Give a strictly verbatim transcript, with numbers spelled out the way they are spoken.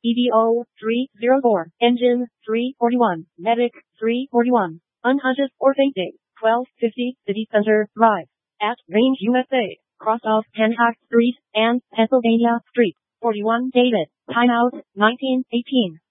E D O three zero four, Engine three forty-one, Medic three forty-one, unconscious or fainting, twelve fifty City Center Drive, at Range U S A, cross of Hancock Street and Pennsylvania Street, forty-one David, timeout, nineteen eighteen.